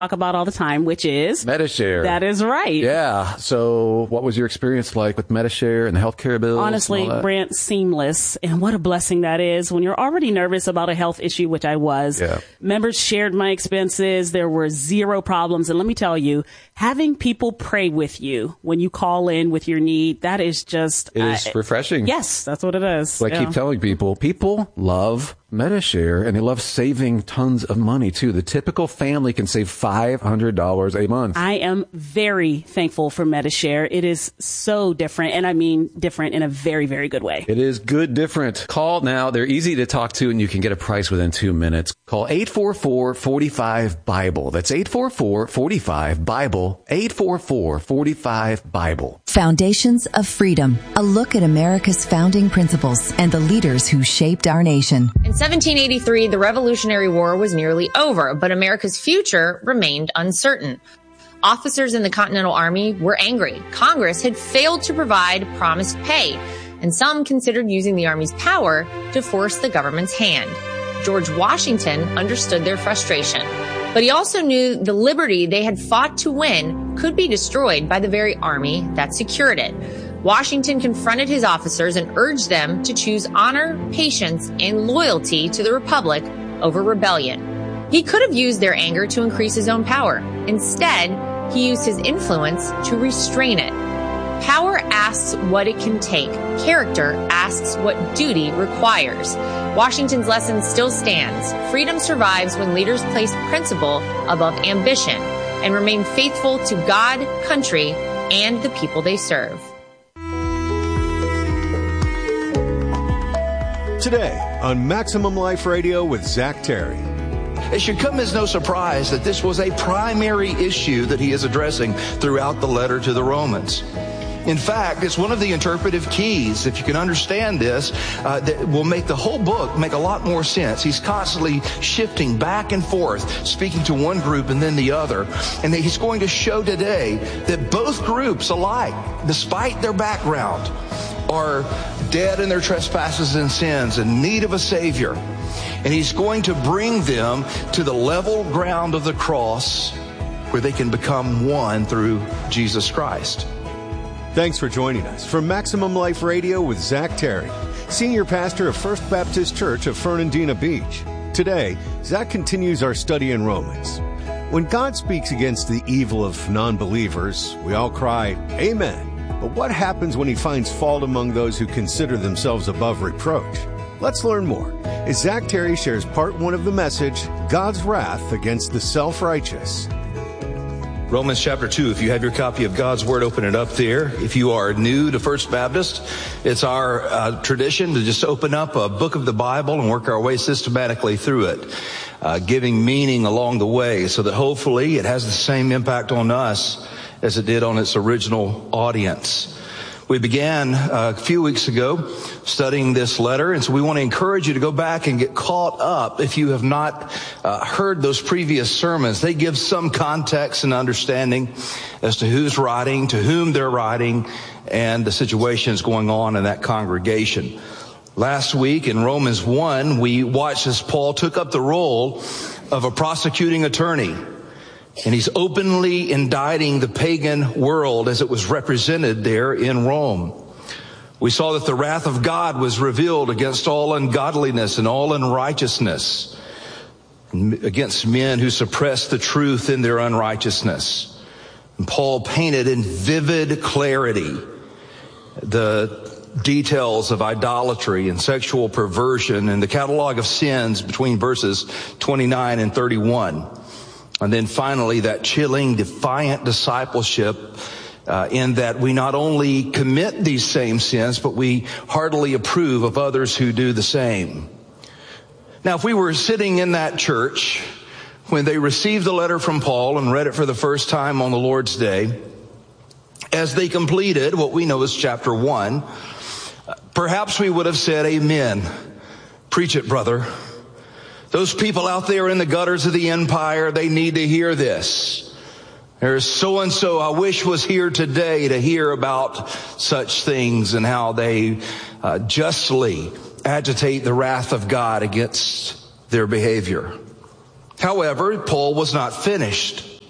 talk about all the time, which is Medi-Share. That is right. Yeah. So what was your experience like with Medi-Share and the healthcare bills? Honestly, Brent, seamless. And what a blessing that is when you're already nervous about a health issue, which I was. Yeah. Members shared my expenses. There were zero problems. And let me tell you, having people pray with you when you call in with your need, that is just... It is refreshing. Yes, that's what it is. But I keep telling people love Medi-Share, and they love saving tons of money, too. The typical family can save $500 a month. I am very thankful for Medi-Share. It is so different, and I mean different in a very, very good way. It is good different. Call now. They're easy to talk to, and you can get a price within 2 minutes. Call 844-45-BIBLE. That's 844-45-BIBLE. 844-45-BIBLE. Foundations of Freedom. A look at America's founding principles and the leaders who shaped our nation. In 1783, the Revolutionary War was nearly over, but America's future remained uncertain. Officers in the Continental Army were angry. Congress had failed to provide promised pay, and some considered using the Army's power to force the government's hand. George Washington understood their frustration, but he also knew the liberty they had fought to win could be destroyed by the very army that secured it. Washington confronted his officers and urged them to choose honor, patience, and loyalty to the Republic over rebellion. He could have used their anger to increase his own power. Instead, he used his influence to restrain it. Power asks what it can take. Character asks what duty requires. Washington's lesson still stands. Freedom survives when leaders place principle above ambition and remain faithful to God, country, and the people they serve. Today on Maximum Life Radio with Zach Terry. It should come as no surprise that this was a primary issue that he is addressing throughout the letter to the Romans. In fact, it's one of the interpretive keys. If you can understand this, that will make the whole book make a lot more sense. He's constantly shifting back and forth, speaking to one group and then the other. And he's going to show today that both groups alike, despite their background, are dead in their trespasses and sins, in need of a Savior. And he's going to bring them to the level ground of the cross where they can become one through Jesus Christ. Thanks for joining us for Maximum Life Radio with Zach Terry, Senior Pastor of First Baptist Church of Fernandina Beach. Today, Zach continues our study in Romans. When God speaks against the evil of non-believers, we all cry, Amen. But what happens when he finds fault among those who consider themselves above reproach? Let's learn more as Zach Terry shares part 1 of the message, God's Wrath Against the Self-Righteous. Romans chapter 2, if you have your copy of God's Word, open it up there. If you are new to First Baptist, it's our tradition to just open up a book of the Bible and work our way systematically through it, giving meaning along the way so that hopefully it has the same impact on us as it did on its original audience. We began a few weeks ago studying this letter, and so we want to encourage you to go back and get caught up if you have not heard those previous sermons. They give some context and understanding as to who's writing, to whom they're writing, and the situations going on in that congregation. Last week in Romans 1, we watched as Paul took up the role of a prosecuting attorney. And he's openly indicting the pagan world as it was represented there in Rome. We saw that the wrath of God was revealed against all ungodliness and all unrighteousness, against men who suppress the truth in their unrighteousness. And Paul painted in vivid clarity the details of idolatry and sexual perversion and the catalog of sins between verses 29 and 31. And then finally, that chilling, defiant discipleship in that we not only commit these same sins, but we heartily approve of others who do the same. Now, if we were sitting in that church when they received the letter from Paul and read it for the first time on the Lord's Day, as they completed what we know as chapter 1, perhaps we would have said, Amen. Preach it, brother. Those people out there in the gutters of the empire, they need to hear this. There's so-and-so I wish was here today to hear about such things and how they justly agitate the wrath of God against their behavior. However, Paul was not finished.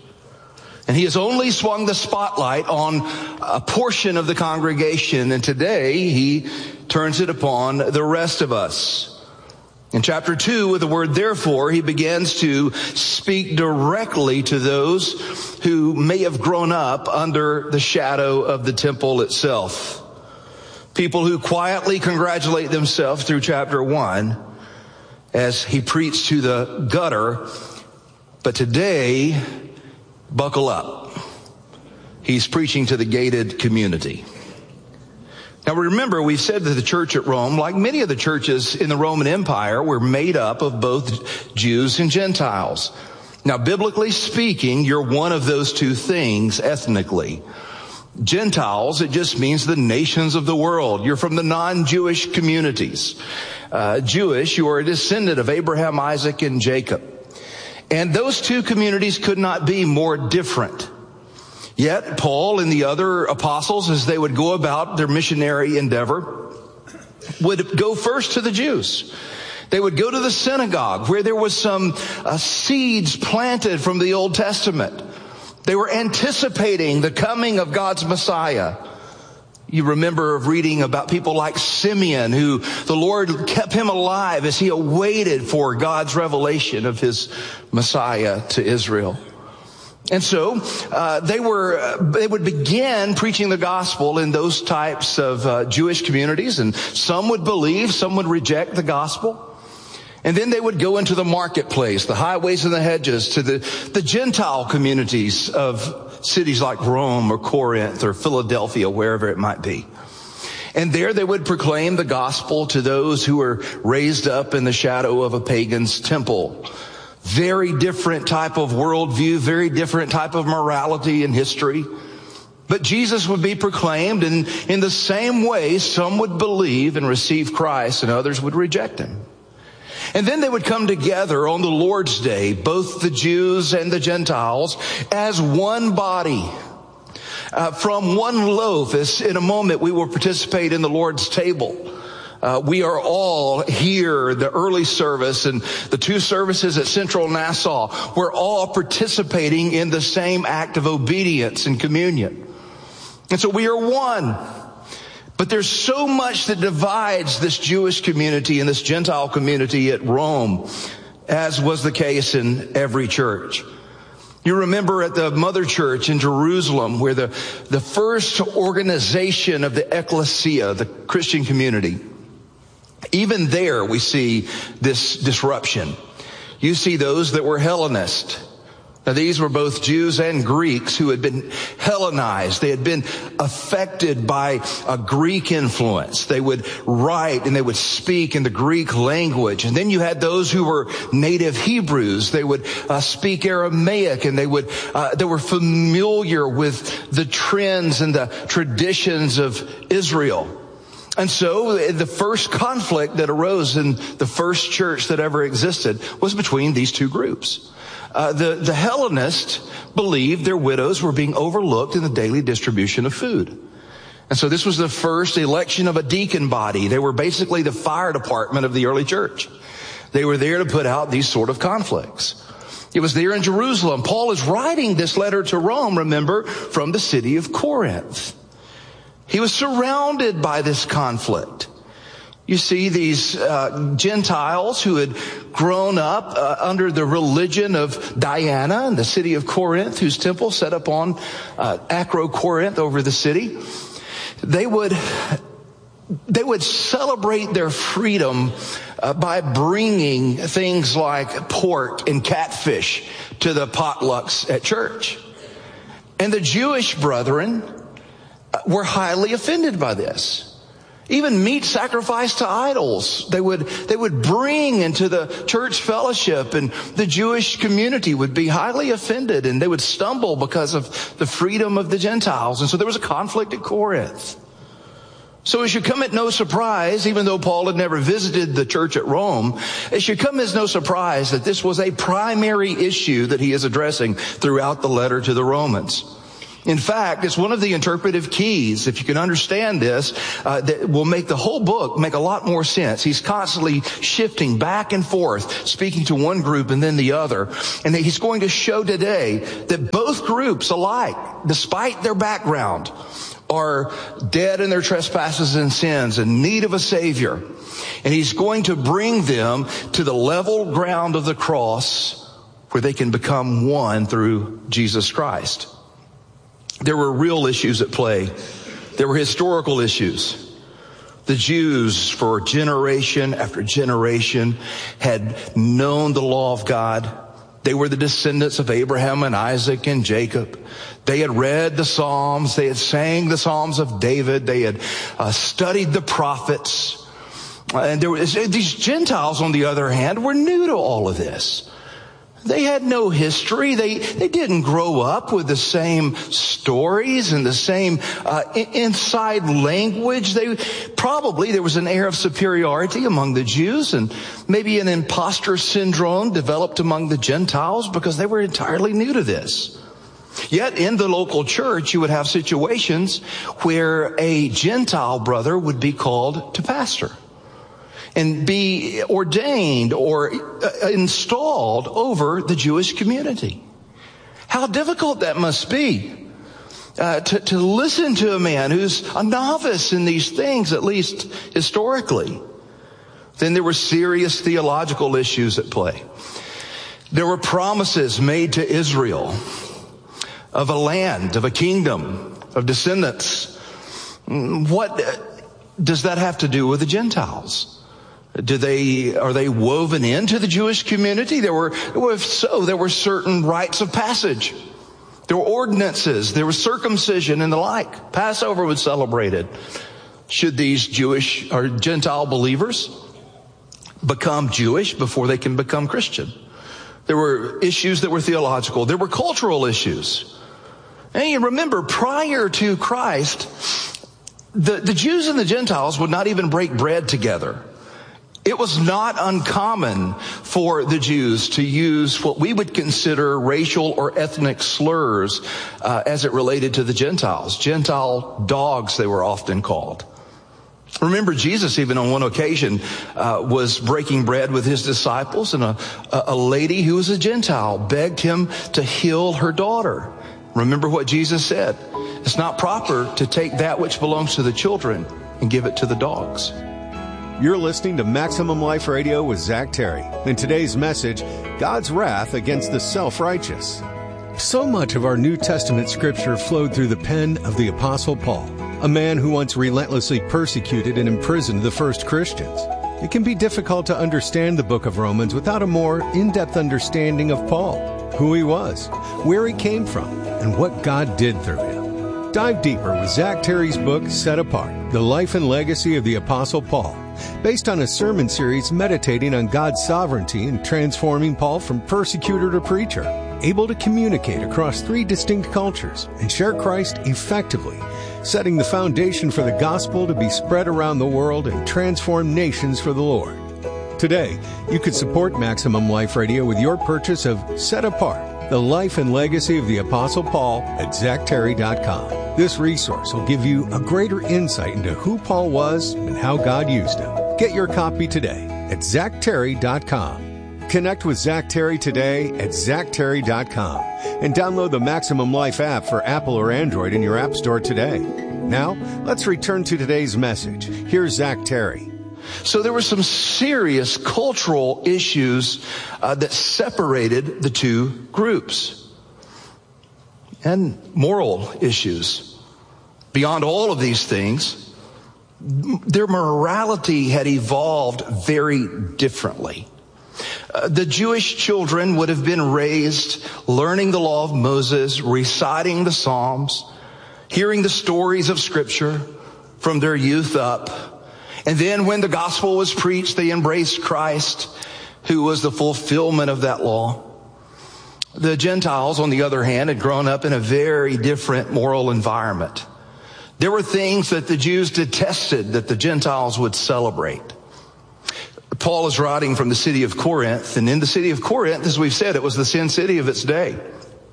And he has only swung the spotlight on a portion of the congregation, and today he turns it upon the rest of us. In chapter 2, with the word therefore, he begins to speak directly to those who may have grown up under the shadow of the temple itself. People who quietly congratulate themselves through chapter 1 as he preached to the gutter. But today, buckle up. He's preaching to the gated community. Now remember, we've said that the church at Rome, like many of the churches in the Roman Empire, were made up of both Jews and Gentiles. Now, biblically speaking, you're one of those two things ethnically. Gentiles, it just means the nations of the world. You're from the non-Jewish communities. Jewish, you are a descendant of Abraham, Isaac, and Jacob. And those two communities could not be more different. Yet Paul and the other apostles, as they would go about their missionary endeavor, would go first to the Jews. They would go to the synagogue where there was some seeds planted from the Old Testament. They were anticipating the coming of God's Messiah. You remember reading about people like Simeon, who the Lord kept him alive as he awaited for God's revelation of his Messiah to Israel. And so they would begin preaching the gospel in those types of Jewish communities, and some would believe, some would reject the gospel. And then they would go into the marketplace, the highways and the hedges, to the Gentile communities of cities like Rome or Corinth or Philadelphia, wherever it might be. And there they would proclaim the gospel to those who were raised up in the shadow of a pagan's temple. Very different type of worldview, very different type of morality and history. But Jesus would be proclaimed, and in the same way, some would believe and receive Christ and others would reject him. And then they would come together on the Lord's Day, both the Jews and the Gentiles, as one body. From one loaf, as in a moment we will participate in the Lord's table. We are all here, the early service and the two services at Central Nassau. We're all participating in the same act of obedience and communion. And so we are one. But there's so much that divides this Jewish community and this Gentile community at Rome, as was the case in every church. You remember at the mother church in Jerusalem, where the first organization of the ecclesia, the Christian community, even there we see this disruption. You see those that were Hellenist. Now these were both Jews and Greeks who had been Hellenized. They had been affected by a Greek influence. They would write and they would speak in the Greek language. And then you had those who were native Hebrews. They would speak Aramaic, and they were familiar with the trends and the traditions of Israel. And so the first conflict that arose in the first church that ever existed was between these two groups. The Hellenists believed their widows were being overlooked in the daily distribution of food. And so this was the first election of a deacon body. They were basically the fire department of the early church. They were there to put out these sort of conflicts. It was there in Jerusalem. Paul is writing this letter to Rome, remember, from the city of Corinth. He was surrounded by this conflict. You see these Gentiles who had grown up under the religion of Diana in the city of Corinth, whose temple set up on Acrocorinth over the city. They would celebrate their freedom by bringing things like pork and catfish to the potlucks at church. And the Jewish brethren were highly offended by this. Even meat sacrificed to idols, they would bring into the church fellowship, and the Jewish community would be highly offended, and they would stumble because of the freedom of the Gentiles. And so there was a conflict at Corinth. So it should come at no surprise, even though Paul had never visited the church at Rome, it should come as no surprise that this was a primary issue that he is addressing throughout the letter to the Romans. In fact, it's one of the interpretive keys, if you can understand this, that will make the whole book make a lot more sense. He's constantly shifting back and forth, speaking to one group and then the other. And he's going to show today that both groups alike, despite their background, are dead in their trespasses and sins, in need of a Savior. And he's going to bring them to the level ground of the cross where they can become one through Jesus Christ. There were real issues at play. There were historical issues. The Jews, for generation after generation, had known the law of God. They were the descendants of Abraham and Isaac and Jacob. They had read the Psalms. They had sang the Psalms of David. They had studied the prophets. And these Gentiles, on the other hand, were new to all of this. They had no history. They didn't grow up with the same stories and the same inside language. There was an air of superiority among the Jews, and maybe an imposter syndrome developed among the Gentiles because they were entirely new to this. Yet in the local church, you would have situations where a Gentile brother would be called to pastor and be ordained or installed over the Jewish community. How difficult that must be to listen to a man who's a novice in these things, at least historically. Then there were serious theological issues at play. There were promises made to Israel of a land, of a kingdom, of descendants. What does that have to do with the Gentiles? Are they woven into the Jewish community? If so, there were certain rites of passage. There were ordinances. There was circumcision and the like. Passover was celebrated. Should these Jewish or Gentile believers become Jewish before they can become Christian? There were issues that were theological. There were cultural issues. And you remember, prior to Christ, the Jews and the Gentiles would not even break bread together. It was not uncommon for the Jews to use what we would consider racial or ethnic slurs as it related to the Gentiles. Gentile dogs, they were often called. Remember, Jesus, even on one occasion, was breaking bread with his disciples, and a lady who was a Gentile begged him to heal her daughter. Remember what Jesus said. It's not proper to take that which belongs to the children and give it to the dogs. You're listening to Maximum Life Radio with Zach Terry. In today's message, God's wrath against the self-righteous. So much of our New Testament scripture flowed through the pen of the Apostle Paul, a man who once relentlessly persecuted and imprisoned the first Christians. It can be difficult to understand the book of Romans without a more in-depth understanding of Paul, who he was, where he came from, and what God did through him. Dive deeper with Zach Terry's book, Set Apart, The Life and Legacy of the Apostle Paul, based on a sermon series meditating on God's sovereignty in transforming Paul from persecutor to preacher, able to communicate across 3 distinct cultures and share Christ effectively, setting the foundation for the gospel to be spread around the world and transform nations for the Lord. Today, you can support Maximum Life Radio with your purchase of Set Apart, The Life and Legacy of the Apostle Paul at ZachTerry.com. This resource will give you a greater insight into who Paul was and how God used him. Get your copy today at ZachTerry.com. Connect with Zach Terry today at ZachTerry.com and download the Maximum Life app for Apple or Android in your app store today. Now, let's return to today's message. Here's Zach Terry. So there were some serious cultural issues that separated the two groups, and moral issues. Beyond all of these things, their morality had evolved very differently. The Jewish children would have been raised learning the law of Moses, reciting the Psalms, hearing the stories of Scripture from their youth up. And then when the gospel was preached, they embraced Christ, who was the fulfillment of that law. The Gentiles, on the other hand, had grown up in a very different moral environment. There were things that the Jews detested that the Gentiles would celebrate. Paul is writing from the city of Corinth, and in the city of Corinth, as we've said, it was the sin city of its day.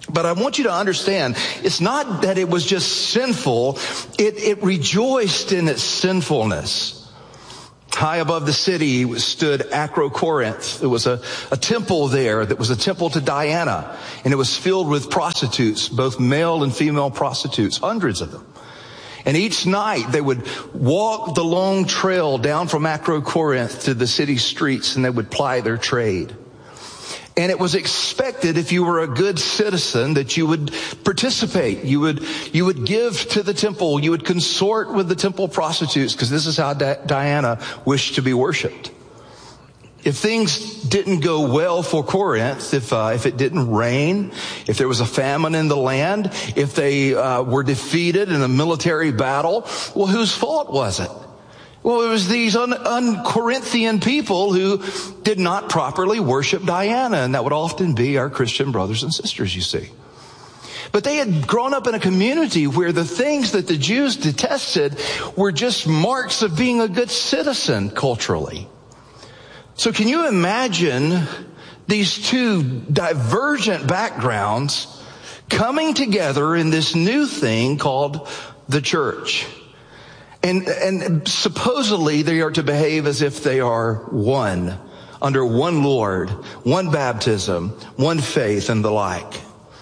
But I want you to understand, it's not that it was just sinful. It rejoiced in its sinfulness. High above the city stood Acrocorinth. There was a temple there that was a temple to Diana, and it was filled with prostitutes, both male and female prostitutes, hundreds of them. And each night they would walk the long trail down from Acrocorinth to the city streets, and they would ply their trade. And it was expected, if you were a good citizen, that you would participate. You would give to the temple. You would consort with the temple prostitutes, because this is how Diana wished to be worshipped. If things didn't go well for Corinth, if it didn't rain, if there was a famine in the land, if they were defeated in a military battle, well, whose fault was it? Well, it was these un-Corinthian people who did not properly worship Diana, and that would often be our Christian brothers and sisters, you see. But they had grown up in a community where the things that the Jews detested were just marks of being a good citizen culturally. So can you imagine these two divergent backgrounds coming together in this new thing called the church? And supposedly they are to behave as if they are one, under one Lord, one baptism, one faith, and the like.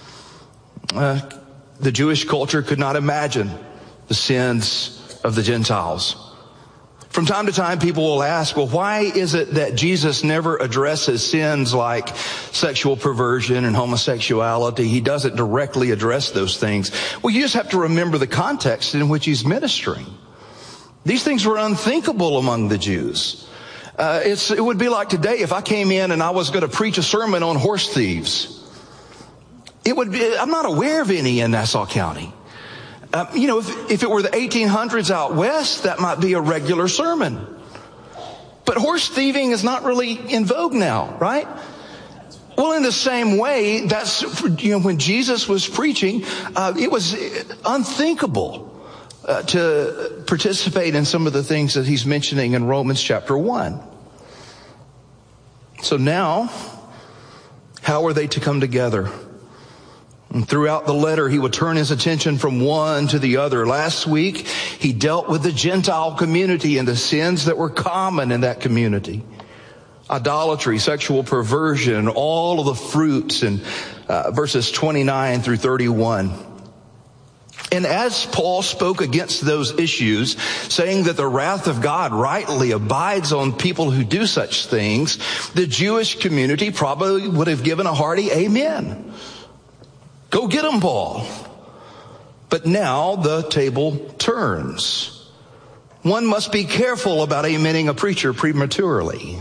The Jewish culture could not imagine the sins of the Gentiles. From time to time, people will ask, well, why is it that Jesus never addresses sins like sexual perversion and homosexuality? He doesn't directly address those things. Well, you just have to remember the context in which he's ministering. These things were unthinkable among the Jews. It would be like today if I came in and I was going to preach a sermon on horse thieves. I'm not aware of any in Nassau County. If it were the 1800s out west, that might be a regular sermon. But horse thieving is not really in vogue now, right? Well, in the same way, when Jesus was preaching, it was unthinkable to participate in some of the things that he's mentioning in Romans chapter 1. So now, how are they to come together? And throughout the letter, he would turn his attention from one to the other. Last week, he dealt with the Gentile community and the sins that were common in that community. Idolatry, sexual perversion, all of the fruits in verses 29 through 31. And as Paul spoke against those issues, saying that the wrath of God rightly abides on people who do such things, the Jewish community probably would have given a hearty amen. Go get them, Paul. But now the table turns. One must be careful about amening a preacher prematurely.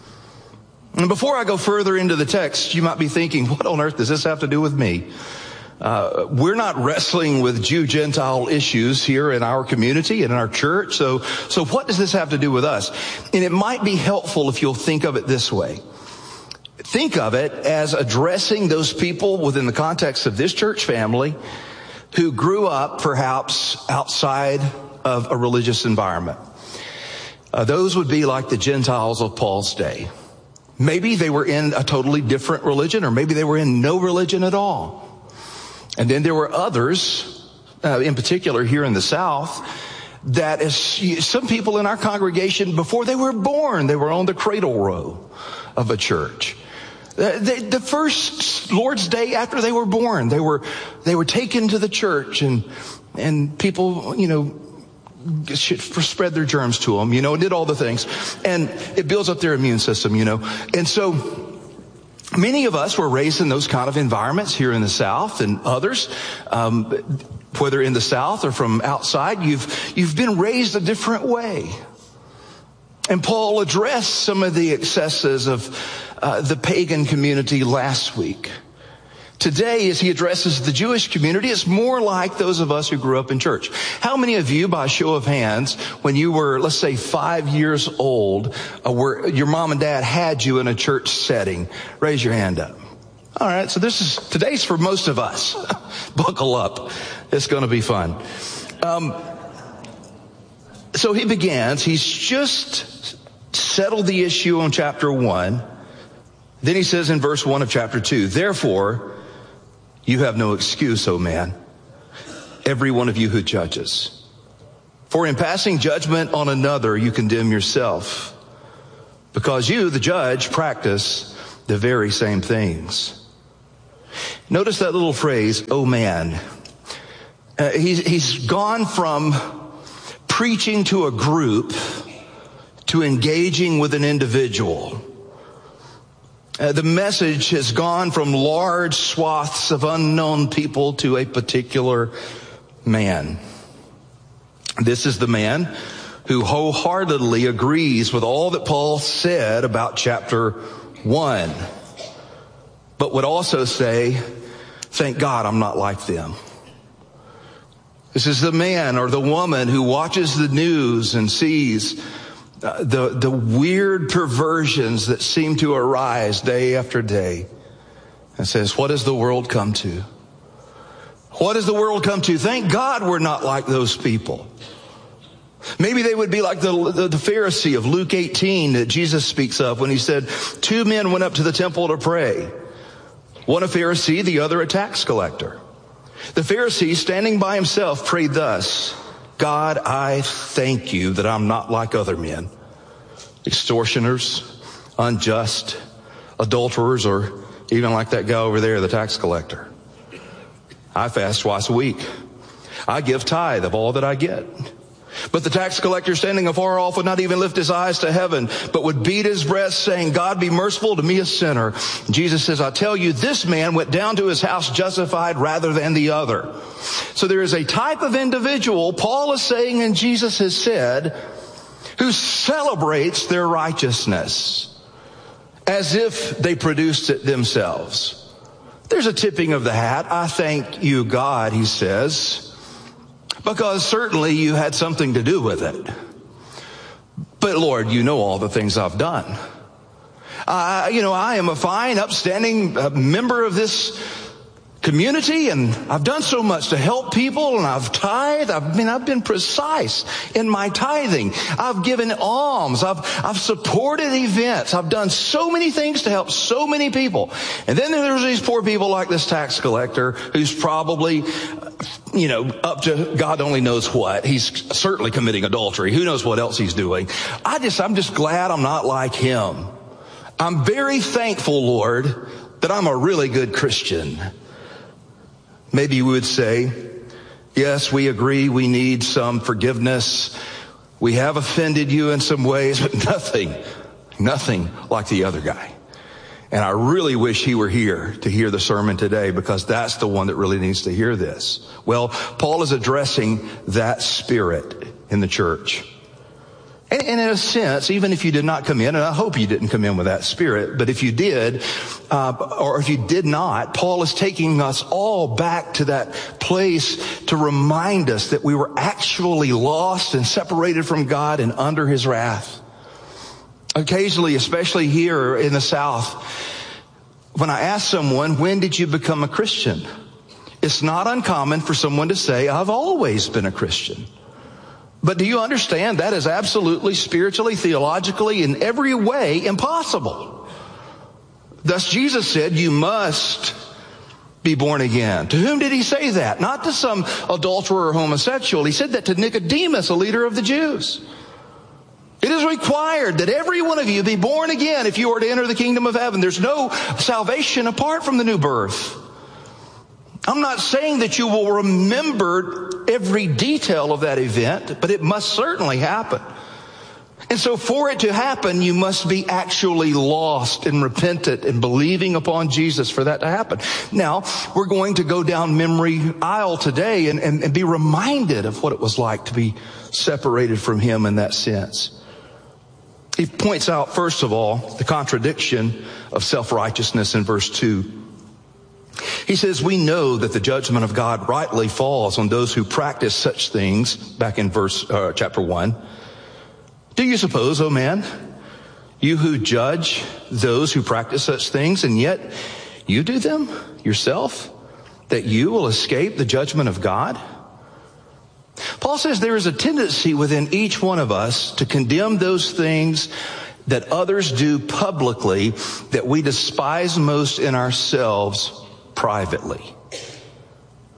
And before I go further into the text, you might be thinking, what on earth does this have to do with me? We're not wrestling with Jew-Gentile issues here in our community and in our church. So what does this have to do with us? And it might be helpful if you'll think of it this way. Think of it as addressing those people within the context of this church family who grew up perhaps outside of a religious environment. Those would be like the Gentiles of Paul's day. Maybe they were in a totally different religion, or maybe they were in no religion at all. And then there were others, in particular here in the South, that is some people in our congregation, before they were born, they were on the cradle row of a church. The first Lord's Day after they were born, they were taken to the church, and people, spread their germs to them, did all the things. And it builds up their immune system, And so many of us were raised in those kind of environments here in the South, and others, whether in the South or from outside, you've been raised a different way. And Paul addressed some of the excesses of the pagan community last week. Today, as he addresses the Jewish community, it's more like those of us who grew up in church. How many of you, by show of hands, when you were, let's say, 5 years old, where your mom and dad had you in a church setting? Raise your hand up. All right, so today's for most of us. Buckle up. It's going to be fun. So he begins. He's just settled the issue on chapter 1. Then he says in verse 1 of chapter 2, therefore, You have no excuse, O man, every one of you who judges. For in passing judgment on another, you condemn yourself, because you, the judge, practice the very same things. Notice that little phrase, oh man. He's gone from preaching to a group to engaging with an individual. The message has gone from large swaths of unknown people to a particular man. This is the man who wholeheartedly agrees with all that Paul said about chapter 1, but would also say, thank God I'm not like them. This is the man or the woman who watches the news and sees the weird perversions that seem to arise day after day and says, what does the world come to? What does the world come to? Thank God we're not like those people. Maybe they would be like the Pharisee of Luke 18 that Jesus speaks of when he said, 2 men went up to the temple to pray. One a Pharisee, the other a tax collector. The Pharisee, standing by himself, prayed thus, God, I thank you that I'm not like other men, extortioners, unjust, adulterers, or even like that guy over there, the tax collector. I fast twice a week. I give tithe of all that I get. But the tax collector, standing afar off, would not even lift his eyes to heaven, but would beat his breast, saying, God, be merciful to me, a sinner. Jesus says, I tell you, this man went down to his house justified rather than the other. So there is a type of individual, Paul is saying, and Jesus has said, who celebrates their righteousness as if they produced it themselves. There's a tipping of the hat. I thank you, God, he says, because certainly you had something to do with it. But Lord, you know all the things I've done. I am a fine, upstanding member of this community, and I've done so much to help people, and I've tithed. I've been precise in my tithing. I've given alms. I've supported events. I've done so many things to help so many people. And then there's these poor people like this tax collector who's probably, up to God only knows what. He's certainly committing adultery. Who knows what else he's doing? I'm just glad I'm not like him. I'm very thankful, Lord, that I'm a really good Christian. Maybe you would say, yes, we agree we need some forgiveness. We have offended you in some ways, but nothing like the other guy. And I really wish he were here to hear the sermon today, because that's the one that really needs to hear this. Well, Paul is addressing that spirit in the church. And in a sense, even if you did not come in, and I hope you didn't come in with that spirit, but if you did, or if you did not, Paul is taking us all back to that place to remind us that we were actually lost and separated from God and under his wrath. Occasionally, especially here in the South, when I ask someone, when did you become a Christian? It's not uncommon for someone to say, I've always been a Christian. But do you understand that is absolutely spiritually, theologically, in every way impossible? Thus Jesus said, you must be born again. To whom did he say that? Not to some adulterer or homosexual. He said that to Nicodemus, a leader of the Jews. It is required that every one of you be born again if you are to enter the kingdom of heaven. There's no salvation apart from the new birth. I'm not saying that you will remember every detail of that event, but it must certainly happen. And so for it to happen, you must be actually lost and repentant and believing upon Jesus for that to happen. Now, we're going to go down memory aisle today and be reminded of what it was like to be separated from him in that sense. He points out, first of all, the contradiction of self-righteousness in verse 2. He says, we know that the judgment of God rightly falls on those who practice such things, back in chapter 1. Do you suppose, oh man, you who judge those who practice such things, and yet you do them yourself, that you will escape the judgment of God? Paul says there is a tendency within each one of us to condemn those things that others do publicly that we despise most in ourselves privately.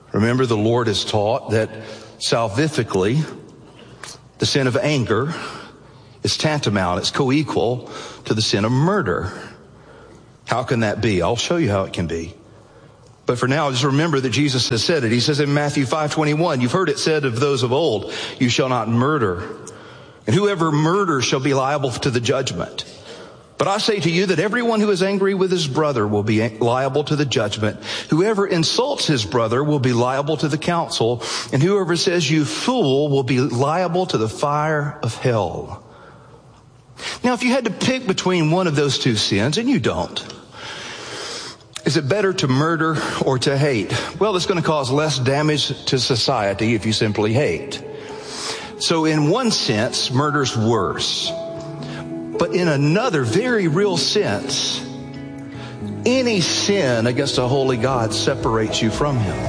Remember, the Lord has taught that salvifically, the sin of anger is tantamount, it's co-equal to the sin of murder. How can that be? I'll show you how it can be. But for now, just remember that Jesus has said it. He says in Matthew 5:21, you've heard it said of those of old, you shall not murder. And whoever murders shall be liable to the judgment. But I say to you that everyone who is angry with his brother will be liable to the judgment. Whoever insults his brother will be liable to the council. And whoever says you fool will be liable to the fire of hell. Now, if you had to pick between one of those two sins, and you don't, is it better to murder or to hate? Well, it's going to cause less damage to society if you simply hate. So in one sense, murder's worse. But in another very real sense, any sin against a holy God separates you from him.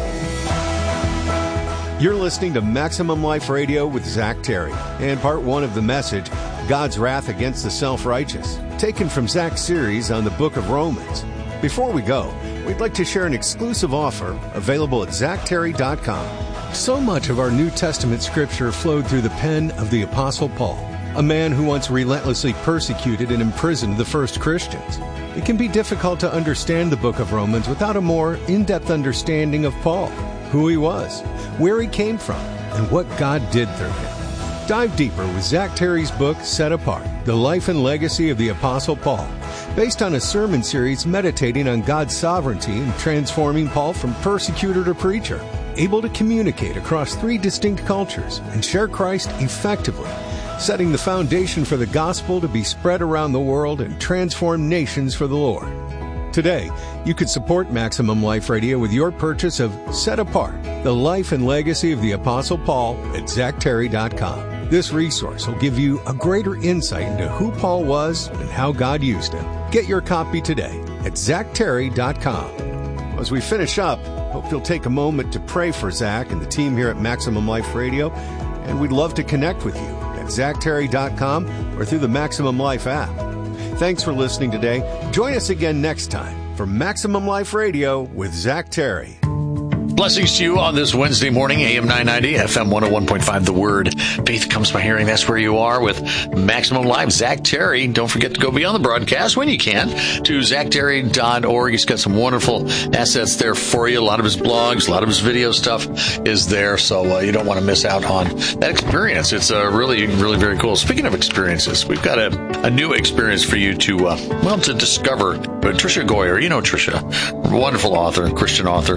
You're listening to Maximum Life Radio with Zach Terry, and part one of the message, God's Wrath Against the Self-Righteous, taken from Zach's series on the book of Romans. Before we go, we'd like to share an exclusive offer available at ZachTerry.com. So much of our New Testament scripture flowed through the pen of the Apostle Paul, a man who once relentlessly persecuted and imprisoned the first Christians. It can be difficult to understand the book of Romans without a more in-depth understanding of Paul, who he was, where he came from, and what God did through him. Dive deeper with Zach Terry's book, Set Apart, The Life and Legacy of the Apostle Paul, based on a sermon series meditating on God's sovereignty and transforming Paul from persecutor to preacher, able to communicate across 3 distinct cultures and share Christ effectively, setting the foundation for the gospel to be spread around the world and transform nations for the Lord. Today, you could support Maximum Life Radio with your purchase of Set Apart, The Life and Legacy of the Apostle Paul at ZachTerry.com. This resource will give you a greater insight into who Paul was and how God used him. Get your copy today at ZachTerry.com. As we finish up, hope you'll take a moment to pray for Zach and the team here at Maximum Life Radio, and we'd love to connect with you at ZachTerry.com or through the Maximum Life app. Thanks for listening today. Join us again next time for Maximum Life Radio with Zach Terry. Blessings to you on this Wednesday morning, AM 990, FM 101.5, The Word. Faith comes by hearing. That's where you are with Maximum Live. Zach Terry. Don't forget to go beyond the broadcast when you can to ZachTerry.org. He's got some wonderful assets there for you. A lot of his blogs, a lot of his video stuff is there, so you don't want to miss out on that experience. It's really, really very cool. Speaking of experiences, we've got a new experience for you to discover. But Tricia Goyer, you know Tricia, wonderful author, Christian author.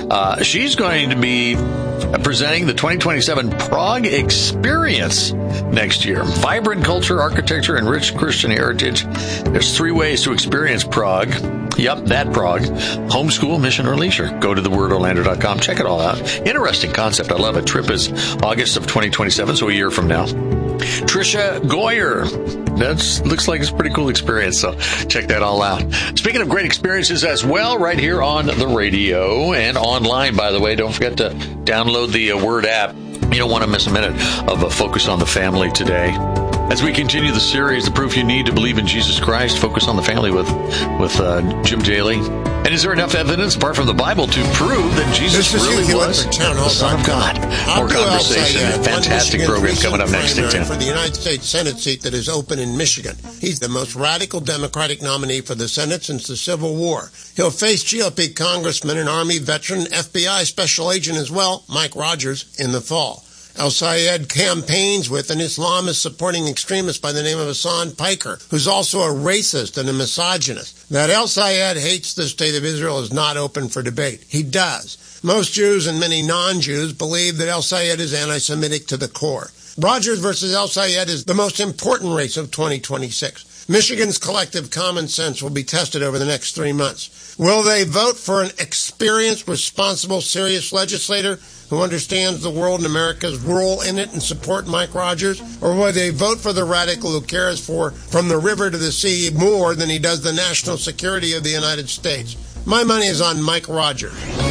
She's going to be presenting the 2027 Prague Experience next year. Vibrant culture, architecture, and rich Christian heritage. There's 3 ways to experience Prague. Yep, that Prague. Homeschool, mission, or leisure. Go to thewordorlando.com. Check it all out. Interesting concept. I love it. Trip is August of 2027, so a year from now. Tricia Goyer. That looks like it's a pretty cool experience, so check that all out. Speaking of great experiences as well, right here on the radio and online, by the way, don't forget to download the Word app. You don't want to miss a minute of a Focus on the Family today. As we continue the series, The Proof You Need to Believe in Jesus Christ, Focus on the Family with Jim Daly. And is there enough evidence, apart from the Bible, to prove that Jesus really was the Son of God? More conversation. Fantastic program coming up next at 10. For the United States Senate seat that is open in Michigan. He's the most radical Democratic nominee for the Senate since the Civil War. He'll face GOP Congressman and Army veteran, FBI Special Agent as well, Mike Rogers, in the fall. El-Sayed campaigns with an Islamist supporting extremist by the name of Hassan Piker, who's also a racist and a misogynist. That El-Sayed hates the state of Israel is not open for debate. He does. Most Jews and many non-Jews believe that El-Sayed is anti-Semitic to the core. Rogers versus El-Sayed is the most important race of 2026. Michigan's collective common sense will be tested over the next 3 months. Will they vote for an experienced, responsible, serious legislator who understands the world and America's role in it and support Mike Rogers? Or will they vote for the radical who cares for, from the river to the sea, more than he does the national security of the United States? My money is on Mike Rogers.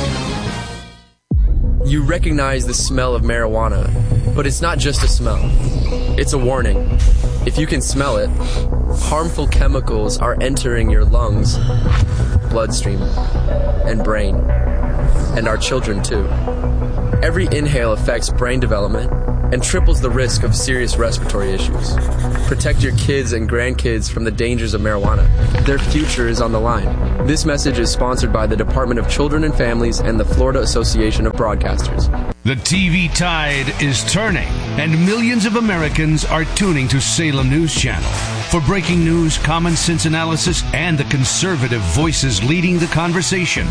You recognize the smell of marijuana, but it's not just a smell. It's a warning. If you can smell it, harmful chemicals are entering your lungs, bloodstream, and brain. and our children too. Every inhale affects brain development and triples the risk of serious respiratory issues. Protect your kids and grandkids from the dangers of marijuana. Their future is on the line. This message is sponsored by the Department of Children and Families and the Florida Association of Broadcasters. The TV tide is turning, and millions of Americans are tuning to Salem News Channel. For breaking news, common sense analysis, and the conservative voices leading the conversation,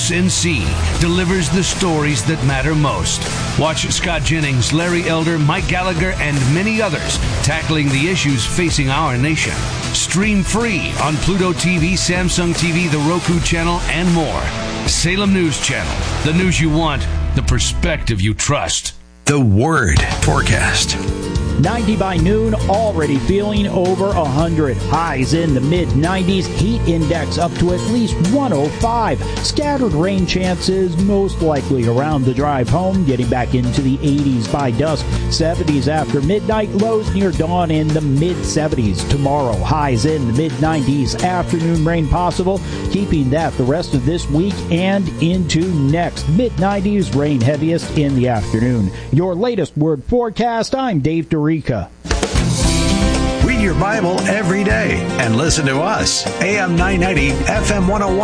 SNC delivers the stories that matter most. Watch Scott Jennings, Larry Elder, Mike Gallagher, and many others tackling the issues facing our nation. Stream free on Pluto TV, Samsung TV, the Roku channel, and more. Salem News Channel, the news you want, the perspective you trust. The Word forecast. 90 by noon, already feeling over 100. Highs in the mid-90s, heat index up to at least 105. Scattered rain chances most likely around the drive home, getting back into the 80s by dusk. 70s after midnight, lows near dawn in the mid-70s. Tomorrow, highs in the mid-90s, afternoon rain possible, keeping that the rest of this week and into next. Mid-90s, rain heaviest in the afternoon. Your latest Word forecast, I'm Dave DeRica. Read your Bible every day and listen to us. AM 990, FM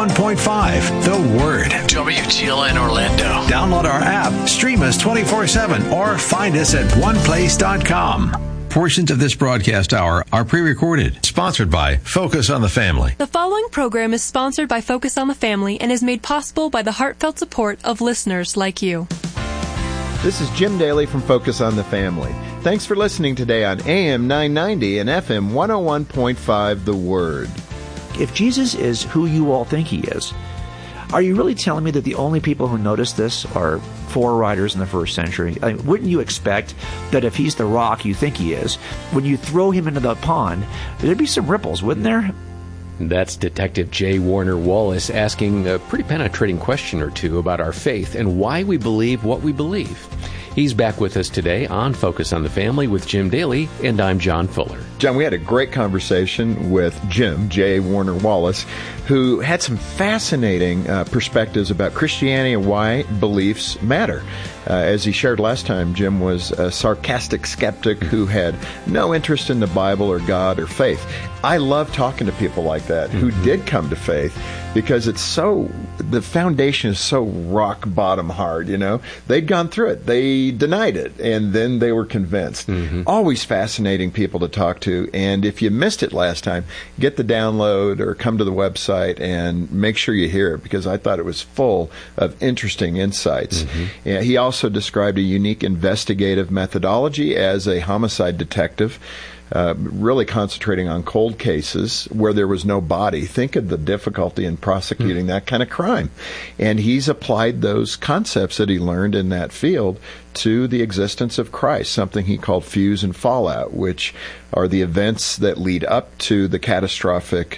101.5, The Word. WTLN Orlando. Download our app, stream us 24/7, or find us at oneplace.com. Portions of this broadcast hour are pre-recorded. Sponsored by Focus on the Family. The following program is sponsored by Focus on the Family and is made possible by the heartfelt support of listeners like you. This is Jim Daly from Focus on the Family. Thanks for listening today on AM 990 and FM 101.5 The Word. If Jesus is who you all think he is, are you really telling me that the only people who noticed this are forerunners in the first century? I mean, wouldn't you expect that if he's the rock you think he is, when you throw him into the pond, there'd be some ripples, wouldn't there? That's Detective J. Warner Wallace asking a pretty penetrating question or two about our faith and why we believe what we believe. He's back with us today on Focus on the Family with Jim Daly, and I'm John Fuller. John, we had a great conversation with Jim, J. Warner Wallace, who had some fascinating perspectives about Christianity and why beliefs matter. As he shared last time, Jim was a sarcastic skeptic who had no interest in the Bible or God or faith. I love talking to people like that who did come to faith because the foundation is so rock bottom hard, you know. They'd gone through it. They denied it, and then they were convinced. Always fascinating people to talk to, and if you missed it last time, get the download or come to the website and make sure you hear it because I thought it was full of interesting insights. He also described a unique investigative methodology as a homicide detective. Really concentrating on cold cases where there was no body. Think of the difficulty in prosecuting that kind of crime. And he's applied those concepts that he learned in that field to the existence of Christ, something he called fuse and fallout, which are the events that lead up to the catastrophic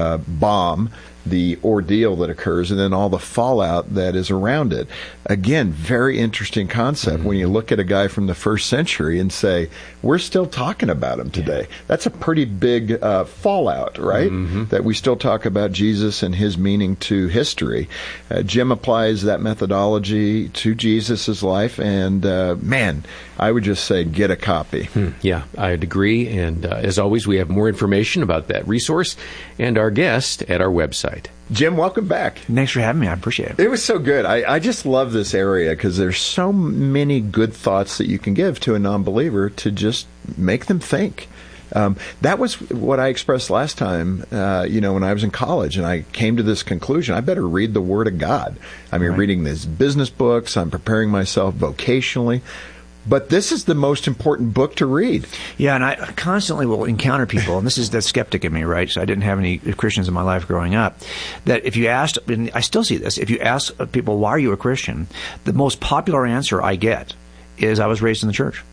bomb, the ordeal that occurs, and then all the fallout that is around it. Again, very interesting concept when you look at a guy from the first century and say, we're still talking about him today. That's a pretty big fallout, right? That we still talk about Jesus and his meaning to history. Jim applies that methodology to Jesus' life, and man, I would just say get a copy. Yeah, I'd agree. And as always, we have more information about that resource and our guest at our website. Jim, welcome back. Thanks for having me. I appreciate it. It was so good. I just love this area because there's so many good thoughts that you can give to a non-believer to just make them think. That was what I expressed last time, when I was in college, and I came to this conclusion. I better read the Word of God. I mean, reading these business books. I'm preparing myself vocationally. But this is the most important book to read. Yeah, and I constantly will encounter people, and this is the skeptic in me, right? So I didn't have any Christians in my life growing up. That if you asked, and I still see this, if you ask people, why are you a Christian? The most popular answer I get is I was raised in the church.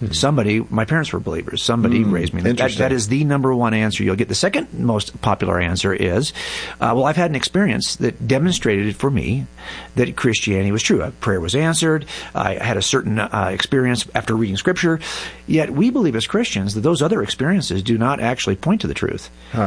My parents were believers. Somebody raised me. That is the number one answer you'll get. The second most popular answer is, I've had an experience that demonstrated for me that Christianity was true. Prayer was answered. I had a certain experience after reading Scripture. Yet we believe as Christians that those other experiences do not actually point to the truth.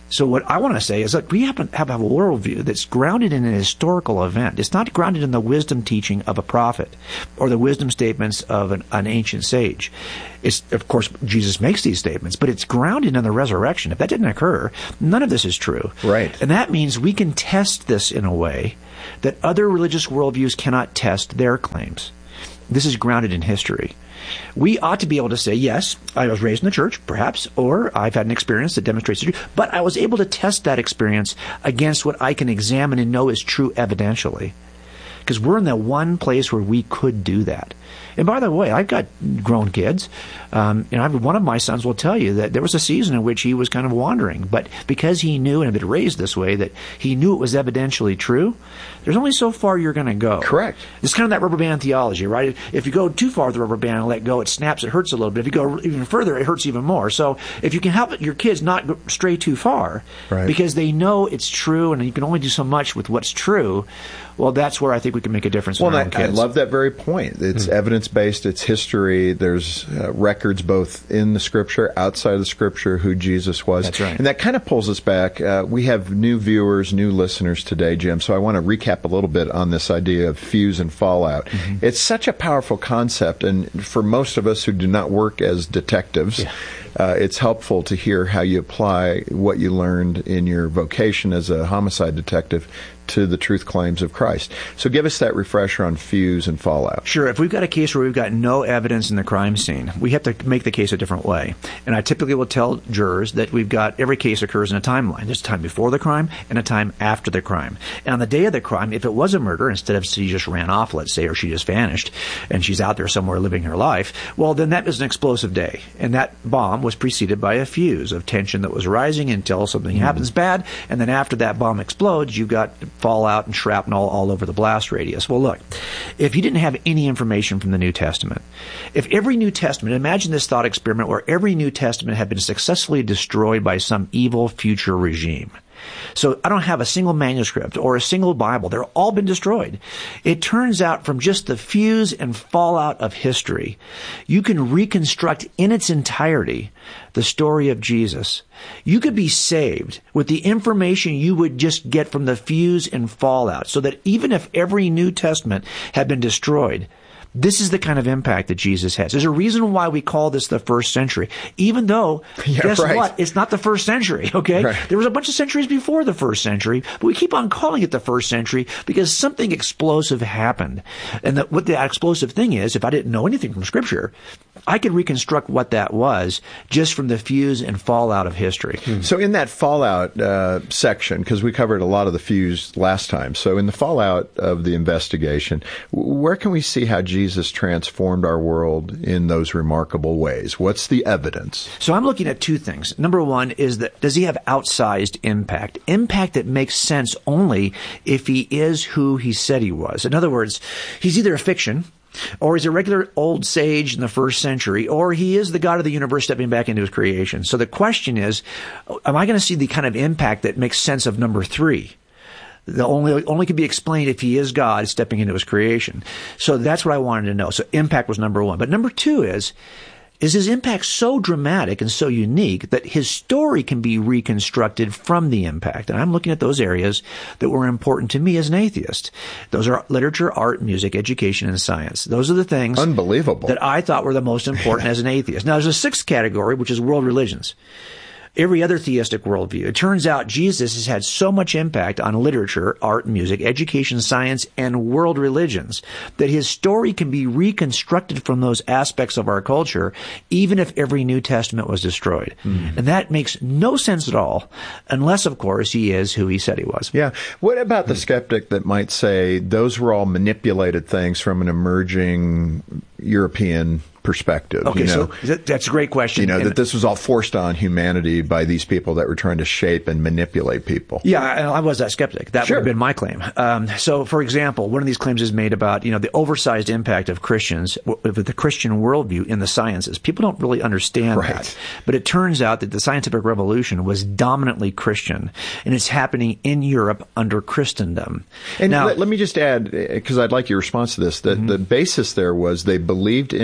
So what I want to say is that we have a worldview that's grounded in an historical event. It's not grounded in the wisdom teaching of a prophet or the wisdom statements of an ancient sage. It's, of course, Jesus makes these statements, but it's grounded in the resurrection. If that didn't occur, none of this is true. Right. And that means we can test this in a way that other religious worldviews cannot test their claims. This is grounded in history. We ought to be able to say, yes, I was raised in the church, perhaps, or I've had an experience that demonstrates the truth, but I was able to test that experience against what I can examine and know is true evidentially. Because we're in the one place where we could do that. And by the way, I've got grown kids. One of my sons will tell you that there was a season in which he was kind of wandering. But because he knew and had been raised this way, that he knew it was evidentially true, there's only so far you're going to go. Correct. It's kind of that rubber band theology, right? If you go too far with the rubber band and let go, it snaps, it hurts a little bit. If you go even further, it hurts even more. So if you can help your kids not stray too far, right, because they know it's true and you can only do so much with what's true, well, that's where I think we can make a difference in our own kids. I love that very point. It's evidence-based, it's history. There's records both in the Scripture, outside of the Scripture, who Jesus was. That's right. And that kind of pulls us back. We have new viewers, new listeners today, Jim, so I want to recap a little bit on this idea of fuse and fallout. Mm-hmm. It's such a powerful concept, and for most of us who do not work as detectives, it's helpful to hear how you apply what you learned in your vocation as a homicide detective to the truth claims of Christ. So give us that refresher on fuse and fallout. Sure. If we've got a case where we've got no evidence in the crime scene, we have to make the case a different way. And I typically will tell jurors that we've got every case occurs in a timeline. There's a time before the crime and a time after the crime. And on the day of the crime, if it was a murder, instead of she just ran off, let's say, or she just vanished, and she's out there somewhere living her life, well, then that was an explosive day. And that bomb was preceded by a fuse of tension that was rising until something happens bad. And then after that bomb explodes, you've got fallout and shrapnel all over the blast radius. Well, look, if you didn't have any information from the New Testament, if every New Testament, imagine this thought experiment where every New Testament had been successfully destroyed by some evil future regime. So I don't have a single manuscript or a single Bible. They're all been destroyed. It turns out from just the fuse and fallout of history, you can reconstruct in its entirety the story of Jesus. You could be saved with the information you would just get from the fuse and fallout, so that even if every New Testament had been destroyed, this is the kind of impact that Jesus has. There's a reason why we call this the first century, even though, guess what? It's not the first century, okay? Right. There was a bunch of centuries before the first century, but we keep on calling it the first century because something explosive happened. And what the explosive thing is, if I didn't know anything from Scripture, I could reconstruct what that was just from the fuse and fallout of history. So in that fallout section, because we covered a lot of the fuse last time, so in the fallout of the investigation, where can we see how Jesus transformed our world in those remarkable ways? What's the evidence? So I'm looking at two things. Number one is that does he have outsized impact? Impact that makes sense only if he is who he said he was. In other words, he's either a fiction, or he's a regular old sage in the first century, or he is the God of the universe stepping back into his creation. So the question is, am I going to see the kind of impact that makes sense of number three? The only can be explained if he is God stepping into his creation. So that's what I wanted to know. So impact was number one. But number two is his impact so dramatic and so unique that his story can be reconstructed from the impact? And I'm looking at those areas that were important to me as an atheist. Those are literature, art, music, education, and science. Those are the things unbelievable that I thought were the most important as an atheist. Now, there's a sixth category, which is world religions. Every other theistic worldview. It turns out Jesus has had so much impact on literature, art, music, education, science, and world religions that his story can be reconstructed from those aspects of our culture, even if every New Testament was destroyed. And that makes no sense at all, unless, of course, he is who he said he was. Yeah. What about the skeptic that might say those were all manipulated things from an emerging European perspective? Okay, so that's a great question. That this was all forced on humanity by these people that were trying to shape and manipulate people. Yeah, I was that skeptic. That would have been my claim. So, for example, one of these claims is made about, the oversized impact of Christians, with the Christian worldview in the sciences. People don't really understand that. But it turns out that the scientific revolution was dominantly Christian, and it's happening in Europe under Christendom. And now, let me just add, because I'd like your response to this, that the basis there was they believed in God,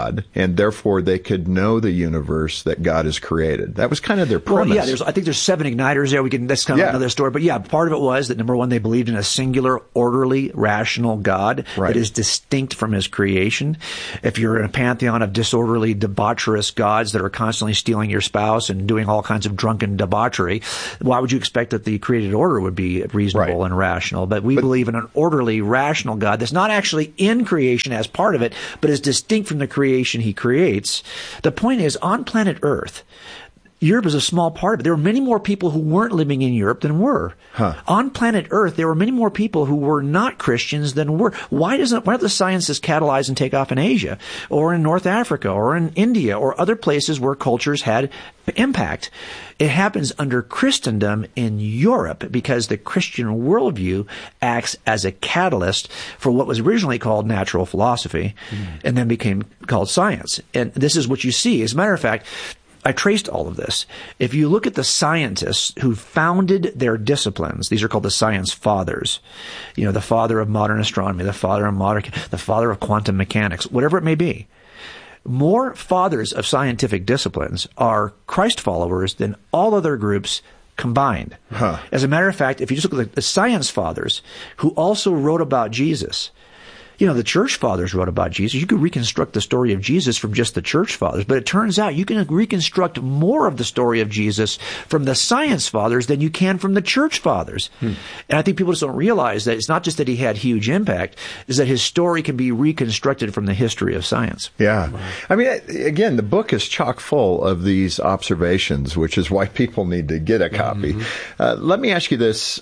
God, and therefore they could know the universe that God has created. That was kind of their premise. Well, yeah, I think there's 7 igniters there. That's kind of another story. But yeah, part of it was that, number one, they believed in a singular, orderly, rational God that is distinct from his creation. If you're in a pantheon of disorderly, debaucherous gods that are constantly stealing your spouse and doing all kinds of drunken debauchery, why would you expect that the created order would be reasonable and rational? But we believe in an orderly, rational God that's not actually in creation as part of it, but is distinct from the creation he creates. The point is, on planet Earth, Europe is a small part of it. There were many more people who weren't living in Europe than were. On planet Earth, there were many more people who were not Christians than were. Why don't the sciences catalyze and take off in Asia or in North Africa or in India or other places where cultures had impact? It happens under Christendom in Europe because the Christian worldview acts as a catalyst for what was originally called natural philosophy and then became called science. And this is what you see. As a matter of fact, I traced all of this. If you look at the scientists who founded their disciplines, these are called the science fathers. You know, the father of modern astronomy, the father of quantum mechanics, whatever it may be. More fathers of scientific disciplines are Christ followers than all other groups combined. As a matter of fact, if you just look at the science fathers who also wrote about Jesus, you know, the church fathers wrote about Jesus. You could reconstruct the story of Jesus from just the church fathers, but it turns out you can reconstruct more of the story of Jesus from the science fathers than you can from the church fathers. And I think people just don't realize that it's not just that he had huge impact, is that his story can be reconstructed from the history of science. Yeah. I mean, again, the book is chock full of these observations, which is why people need to get a copy. Let me ask you this.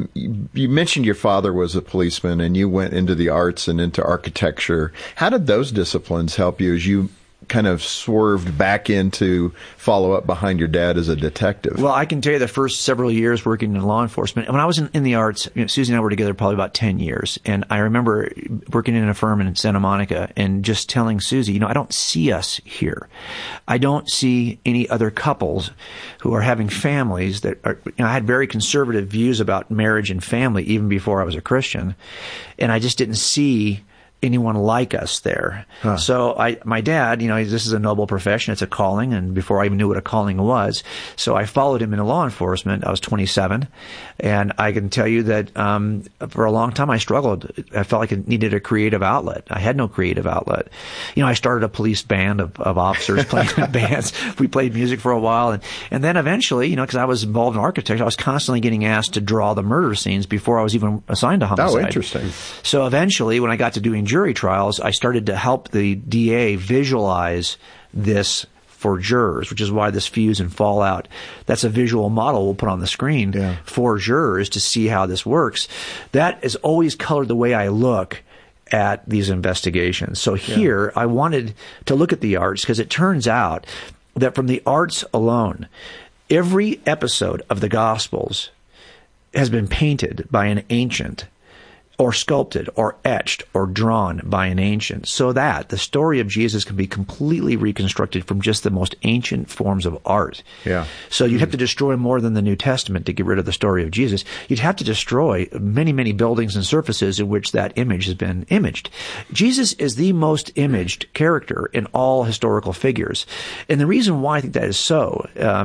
You mentioned your father was a policeman and you went into the arts and into architecture. How did those disciplines help you as you kind of swerved back into follow up behind your dad as a detective? Well, I can tell you the first several years working in law enforcement, when I was in the arts, Susie and I were together probably about 10 years. And I remember working in a firm in Santa Monica and just telling Susie, I don't see us here. I don't see any other couples who are having families that are, I had very conservative views about marriage and family even before I was a Christian. And I just didn't see anyone like us there. So my dad, this is a noble profession. It's a calling. And before I even knew what a calling was, so I followed him into law enforcement. I was 27. And I can tell you that, for a long time I struggled. I felt like I needed a creative outlet. I had no creative outlet. I started a police band of officers playing in bands. We played music for a while. And then eventually, because I was involved in architecture, I was constantly getting asked to draw the murder scenes before I was even assigned to homicide. Oh, interesting. So eventually, when I got to doing jury trials, I started to help the DA visualize this for jurors, which is why this fuse and fallout, that's a visual model we'll put on the screen for jurors to see how this works. That has always colored the way I look at these investigations. So here, I wanted to look at the arts because it turns out that from the arts alone, every episode of the Gospels has been painted by an ancient, or sculpted, or etched, or drawn by an ancient, so that the story of Jesus can be completely reconstructed from just the most ancient forms of art. So you'd have to destroy more than the New Testament to get rid of the story of Jesus. You'd have to destroy many, many buildings and surfaces in which that image has been imaged. Jesus is the most imaged character in all historical figures. And the reason why I think that is so,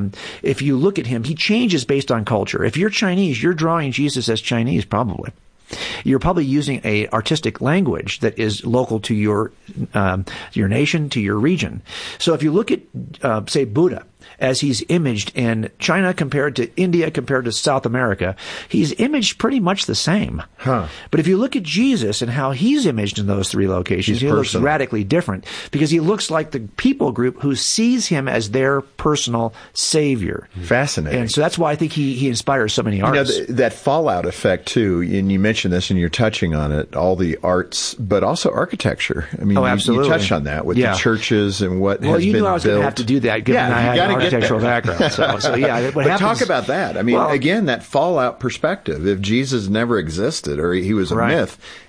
if you look at him, he changes based on culture. If you're Chinese, you're drawing Jesus as Chinese, probably. You're probably using a artistic language that is local to your nation, to your region. So if you look at, say, Buddha, as he's imaged in China compared to India compared to South America, he's imaged pretty much the same. But if you look at Jesus and how he's imaged in those three locations, he looks radically different because he looks like the people group who sees him as their personal savior. Fascinating. And so that's why I think he inspires so many artists. That fallout effect, too, and you mentioned this and you're touching on it, all the arts, but also architecture. I mean, absolutely. You touched on that with the churches and what has been built. Well, you knew I was going to have to do that given I had an architectural background. So yeah, but talk about that. I mean, again, that fallout perspective. If Jesus never existed or he was a myth,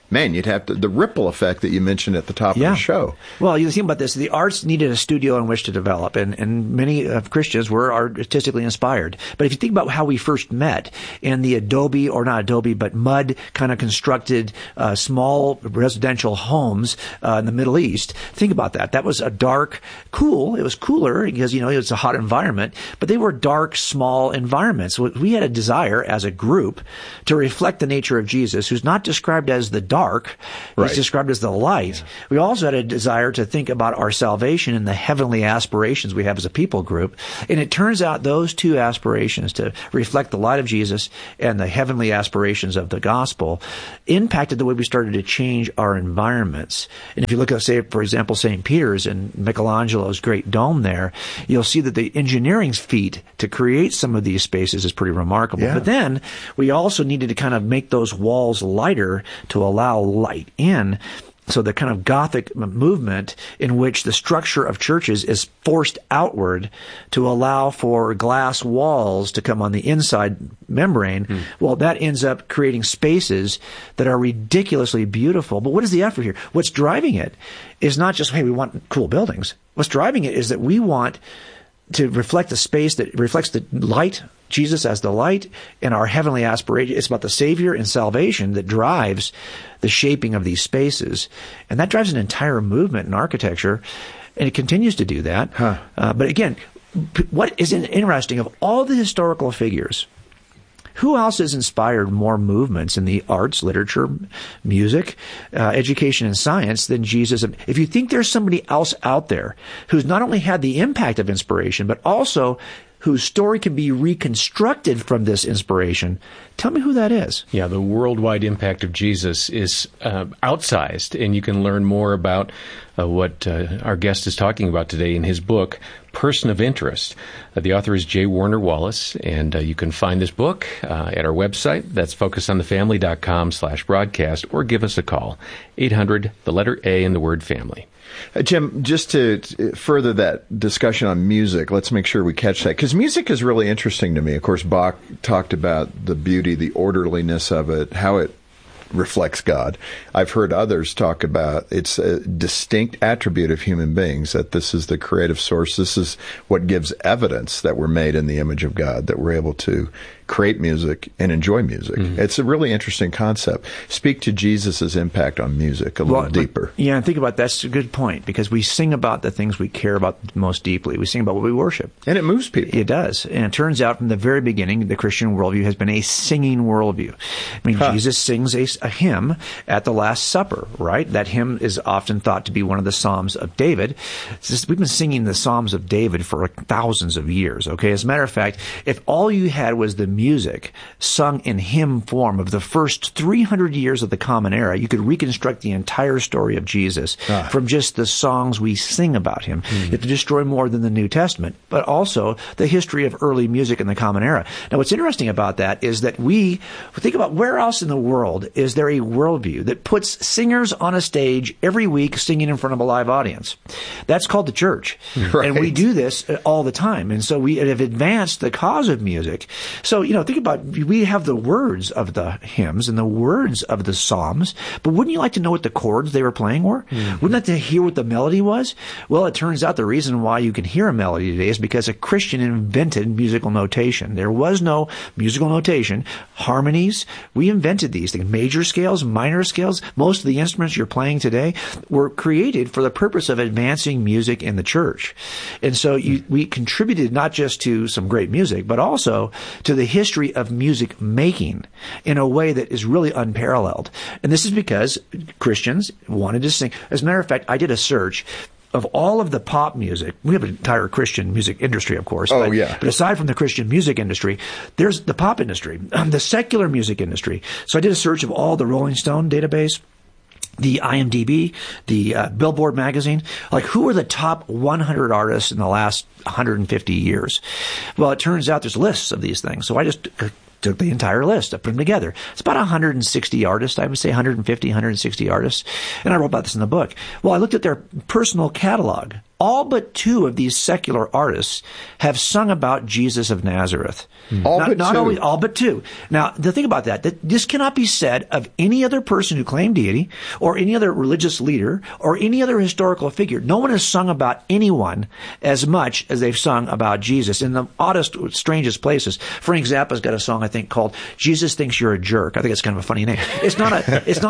man, you'd have the ripple effect that you mentioned at the top of the show. Well, you think about this. The arts needed a studio in which to develop, and many Christians were artistically inspired. But if you think about how we first met in the Adobe, or not Adobe, but mud kind of constructed small residential homes in the Middle East, think about that. That was a dark, cool. It was cooler because, it was a hot environment, but they were dark, small environments. We had a desire as a group to reflect the nature of Jesus, who's not described as the dark. He's described as the light. We also had a desire to think about our salvation and the heavenly aspirations we have as a people group. And it turns out those two aspirations, to reflect the light of Jesus and the heavenly aspirations of the gospel, impacted the way we started to change our environments. And if you look at, say, for example, St. Peter's and Michelangelo's great dome there, you'll see that the engineering feat to create some of these spaces is pretty remarkable. But then we also needed to kind of make those walls lighter to allow light in. So the kind of Gothic movement in which the structure of churches is forced outward to allow for glass walls to come on the inside membrane, well, that ends up creating spaces that are ridiculously beautiful. But what is the effort here? What's driving it is not just, hey, we want cool buildings. What's driving it is that we want to reflect the space that reflects the light, Jesus as the light, and our heavenly aspiration. It's about the Savior and salvation that drives the shaping of these spaces. And that drives an entire movement in architecture, and it continues to do that. But again, what is interesting, of all the historical figures, who else has inspired more movements in the arts, literature, music, education, and science than Jesus? If you think there's somebody else out there who's not only had the impact of inspiration, but also whose story can be reconstructed from this inspiration, tell me who that is. Yeah, the worldwide impact of Jesus is outsized, and you can learn more about what our guest is talking about today in his book, Person of Interest. The author is J. Warner Wallace, and you can find this book at our website. That's focusonthefamily.com/broadcast, or give us a call, 800, the letter A, and the word family. Jim, just to further that discussion on music, let's make sure we catch that, because music is really interesting to me. Of course, Bach talked about the beauty, the orderliness of it, how it reflects God. I've heard others talk about it's a distinct attribute of human beings, that this is the creative source. This is what gives evidence that we're made in the image of God, that we're able to create music and enjoy music. It's a really interesting concept. Speak to Jesus' impact on music a little deeper. Yeah, and think about that's a good point, because we sing about the things we care about most deeply. We sing about what we worship. And it moves people. It does. And it turns out from the very beginning, the Christian worldview has been a singing worldview. I mean, Jesus sings a hymn at the Last Supper, right? That hymn is often thought to be one of the Psalms of David. We've been singing the Psalms of David for thousands of years, okay? As a matter of fact, if all you had was the music sung in hymn form of the first 300 years of the Common Era, you could reconstruct the entire story of Jesus from just the songs we sing about him. You have to destroy more than the New Testament, but also the history of early music in the Common Era. Now, what's interesting about that is that we think about where else in the world is there a worldview that puts singers on a stage every week singing in front of a live audience. That's called the church. Right. And we do this all the time. And so we have advanced the cause of music. So, think about, we have the words of the hymns and the words of the psalms, but wouldn't you like to know what the chords they were playing were? Wouldn't you like to hear what the melody was? Well, it turns out the reason why you can hear a melody today is because a Christian invented musical notation. There was no musical notation. Harmonies, we invented these things. Major scales, minor scales, most of the instruments you're playing today were created for the purpose of advancing music in the church. And so we contributed not just to some great music, but also to the history of music making in a way that is really unparalleled. And this is because Christians wanted to sing. As a matter of fact, I did a search of all of the pop music. We have an entire Christian music industry, of course. But aside from the Christian music industry, there's the pop industry, the secular music industry. So I did a search of all the Rolling Stone database, the IMDb, the Billboard magazine, like who are the top 100 artists in the last 150 years? Well, it turns out there's lists of these things. So I just took the entire list, I put them together. It's about 160 artists, I would say 150, 160 artists. And I wrote about this in the book. Well, I looked at their personal catalog. all but 2 of these secular artists have sung about Jesus of Nazareth. All but 2. Now, the thing about that this cannot be said of any other person who claimed deity, or any other religious leader, or any other historical figure. No one has sung about anyone as much as they've sung about Jesus in the oddest, strangest places. Frank Zappa's got a song, I think, called "Jesus Thinks You're a Jerk." I think it's kind of a funny name. It's not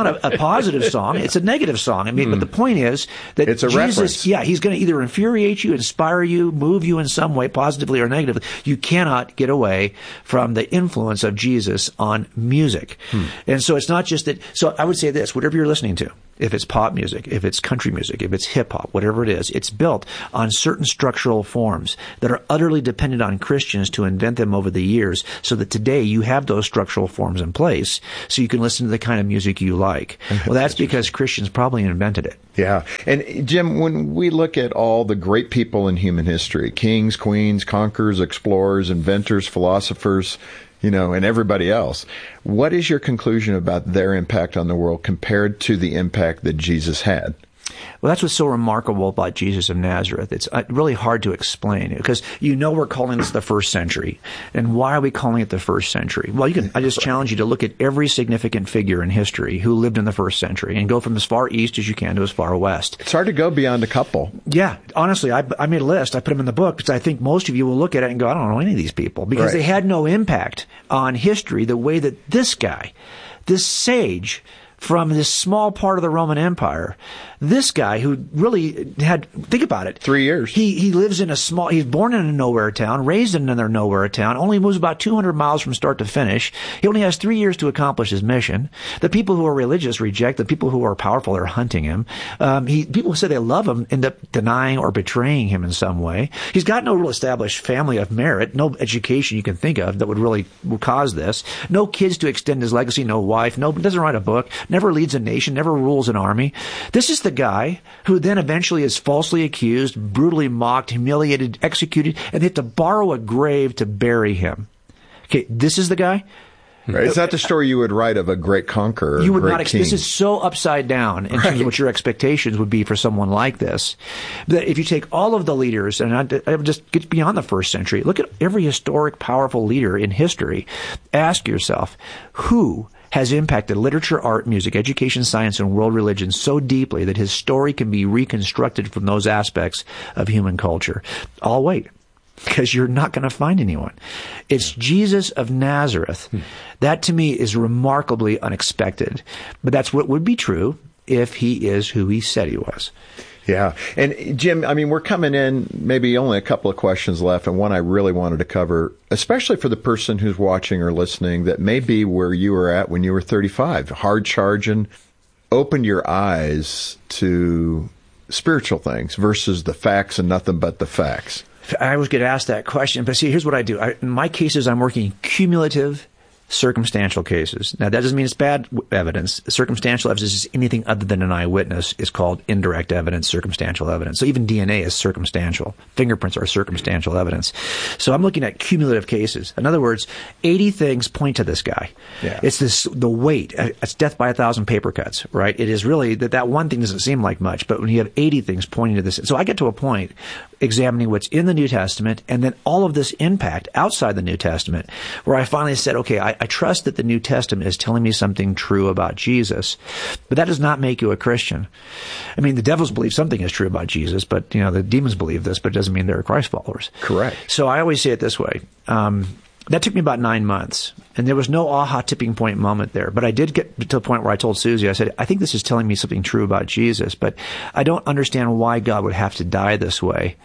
a positive song. It's a negative song. I mean, but the point is that it's a Jesus, reference. yeah, he's going to either infuriate you, inspire you, move you in some way, positively or negatively. You cannot get away from the influence of Jesus on music. And so it's not just that. So I would say this, whatever you're listening to, if it's pop music, if it's country music, if it's hip hop, whatever it is, it's built on certain structural forms that are utterly dependent on Christians to invent them over the years, so that today you have those structural forms in place so you can listen to the kind of music you like. Well, that's because Christians probably invented it. Yeah. And Jim, when we look at all the great people in human history, kings, queens, conquerors, explorers, inventors, philosophers, and everybody else, what is your conclusion about their impact on the world compared to the impact that Jesus had? Well, that's what's so remarkable about Jesus of Nazareth. It's really hard to explain, because we're calling this the first century. And why are we calling it the first century? Well, I just challenge you to look at every significant figure in history who lived in the first century and go from as far east as you can to as far west. It's hard to go beyond a couple. Yeah. Honestly, I made a list. I put them in the book because I think most of you will look at it and go, I don't know any of these people, because they had no impact on history the way that this guy, this sage from this small part of the Roman Empire, this guy who really had, think about it. 3 years. He lives in he's born in a nowhere town, raised in another nowhere town, only moves about 200 miles from start to finish. He only has 3 years to accomplish his mission. The people who are religious reject. The people who are powerful are hunting him. People who say they love him end up denying or betraying him in some way. He's got no real established family of merit, no education you can think of that would cause this. No kids to extend his legacy, no wife, doesn't write a book, never leads a nation, never rules an army. This is the guy who then eventually is falsely accused, brutally mocked, humiliated, executed, and they have to borrow a grave to bury him. Okay, this is the guy. Right. It's not the story you would write of a great conqueror. You would not. King. This is so upside down in terms of what your expectations would be for someone like this. That if you take all of the leaders, and I would just get beyond the first century, look at every historic, powerful leader in history. Ask yourself, who has impacted literature, art, music, education, science, and world religion so deeply that his story can be reconstructed from those aspects of human culture? I'll wait, because you're not going to find anyone. It's Jesus of Nazareth. That, to me, is remarkably unexpected. But that's what would be true if he is who he said he was. Yeah. And Jim, we're coming in, maybe only a couple of questions left, and one I really wanted to cover, especially for the person who's watching or listening that may be where you were at when you were 35, hard charging, opened your eyes to spiritual things versus the facts and nothing but the facts. I always get asked that question, but see, here's what I do. In my cases, I'm working cumulative, circumstantial cases. Now, that doesn't mean it's bad evidence. Circumstantial evidence is anything other than an eyewitness is called indirect evidence, circumstantial evidence. So even DNA is circumstantial. Fingerprints are circumstantial evidence. So I'm looking at cumulative cases. In other words, 80 things point to this guy. Yeah. It's the weight. It's death by 1,000 paper cuts, right? It is really that one thing doesn't seem like much, but when you have 80 things pointing to this. So I get to a point examining what's in the New Testament and then all of this impact outside the New Testament, where I finally said, okay, I trust that the New Testament is telling me something true about Jesus, but that does not make you a Christian. The devils believe something is true about Jesus, but the demons believe this, but it doesn't mean they're Christ followers. Correct. So I always say it this way. That took me about 9 months, and there was no aha tipping point moment there. But I did get to the point where I told Susie, I said, I think this is telling me something true about Jesus, but I don't understand why God would have to die this way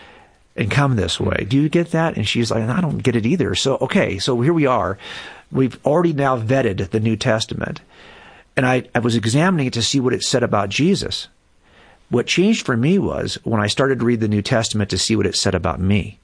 and come this way. Do you get that? And she's like, I don't get it either. So, okay, so here we are. We've already now vetted the New Testament, and I was examining it to see what it said about Jesus. What changed for me was when I started to read the New Testament to see what it said about me.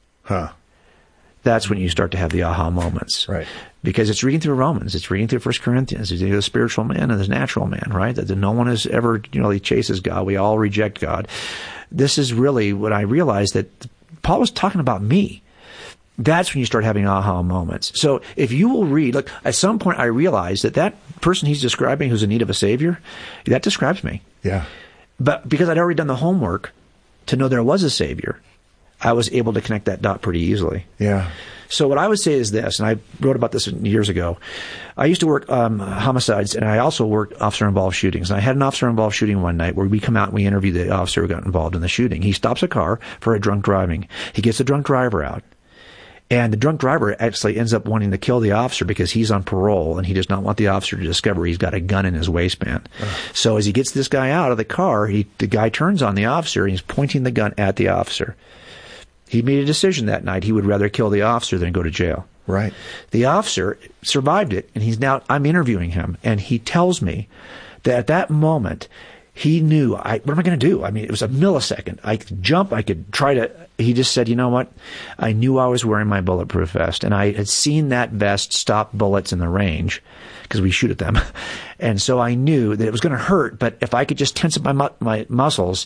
That's when you start to have the aha moments. Right. Because it's reading through Romans, it's reading through 1 Corinthians, it's reading the spiritual man and the natural man, right? That no one has ever, he chases God. We all reject God. This is really what I realized, that Paul was talking about me. That's when you start having aha moments. So if you will read, at some point I realized that person he's describing who's in need of a savior, that describes me. Yeah. But because I'd already done the homework to know there was a Savior, I was able to connect that dot pretty easily. Yeah. So what I would say is this, and I wrote about this years ago. I used to work homicides, and I also worked officer-involved shootings. And I had an officer-involved shooting one night where we come out and we interview the officer who got involved in the shooting. He stops a car for a drunk driving. He gets the drunk driver out. And the drunk driver actually ends up wanting to kill the officer because he's on parole and he does not want the officer to discover he's got a gun in his waistband. So as he gets this guy out of the car, the guy turns on the officer and he's pointing the gun at the officer. He made a decision that night he would rather kill the officer than go to jail. Right. The officer survived it, and I'm interviewing him, and he tells me that at that moment, he knew, what am I going to do? I mean, it was a millisecond. I could jump, I could try to, he just said, you know what? I knew I was wearing my bulletproof vest, and I had seen that vest stop bullets in the range, because we shoot at them. And so I knew that it was going to hurt, but if I could just tense up my muscles,